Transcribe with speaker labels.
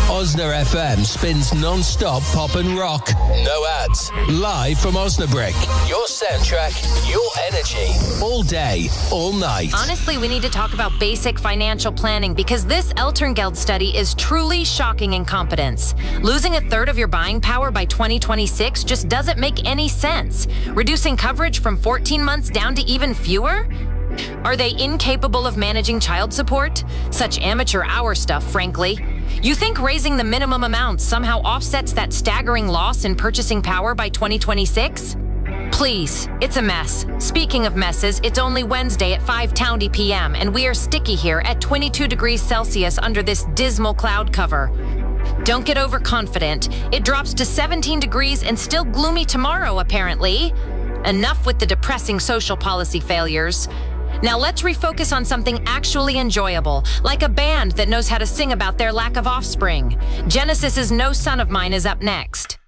Speaker 1: Osna FM spins non-stop pop and rock. No ads. Live from Osnabrück. Your soundtrack, your energy. All day, all night.
Speaker 2: Honestly, we need to talk about basic financial planning because this Elterngeld study is truly shocking incompetence. Losing a third of your buying power by 2026 just doesn't make any sense. Reducing coverage from 14 months down to even fewer? Are they incapable of managing child support? Such amateur hour stuff, frankly. You think raising the minimum amount somehow offsets that staggering loss in purchasing power by 2026? Please, it's a mess. Speaking of messes, it's only Wednesday at 5:20 p.m. and we are sticky here at 22 degrees Celsius under this dismal cloud cover. Don't get overconfident. It drops to 17 degrees and still gloomy tomorrow, apparently. Enough with the depressing social policy failures. Now let's refocus on something actually enjoyable, like a band that knows how to sing about their lack of offspring. Genesis's No Son of Mine is up next.